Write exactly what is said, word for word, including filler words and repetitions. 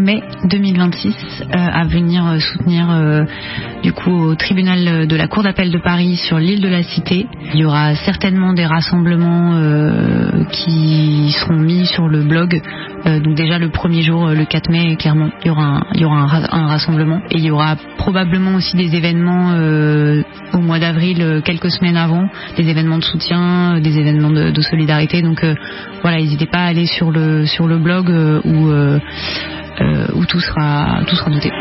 mai deux mille vingt-six euh, à venir soutenir euh, du coup au tribunal de la Cour d'appel de Paris sur l'île de la Cité. Il y aura certainement des rassemblements euh, qui seront mis sur le blog. Euh, donc déjà le premier jour, le quatre mai, clairement, il y aura un, il y aura un, un rassemblement. Et il y aura probablement aussi des événements euh, au mois d'avril, quelques semaines avant, des événements de soutien, des événements de, de solidarité. Donc euh, voilà, n'hésitez pas à aller sur le sur le blog euh, où euh, euh, où tout sera tout sera noté.